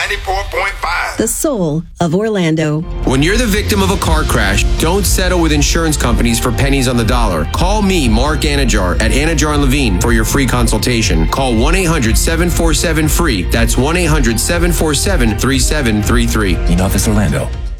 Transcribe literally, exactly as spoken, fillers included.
ninety-four point five. The soul of Orlando. When you're the victim of a car crash, don't settle with insurance companies for pennies on the dollar. Call me, Mark Anajar, at Anajar and Levine for your free consultation. Call one eight hundred seven four seven free. That's one eight hundred seven four seven three seven three three. In Office Orlando.